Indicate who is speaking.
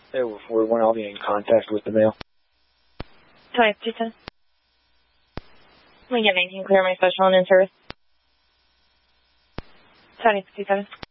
Speaker 1: Hey, when I'll be in contact with the mail.
Speaker 2: 2057. Let me get 19 clear my special and in service. 2057.